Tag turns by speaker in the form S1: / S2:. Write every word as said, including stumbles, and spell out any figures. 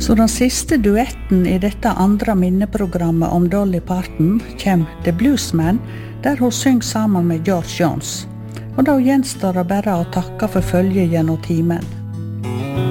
S1: Så den siste duetten i dette andre minneprogrammet om Dolly Parton kjem The Bluesman, der hun synger sammen med George Jones. Og da gjenstår det bare å takke for følget gjennom timen.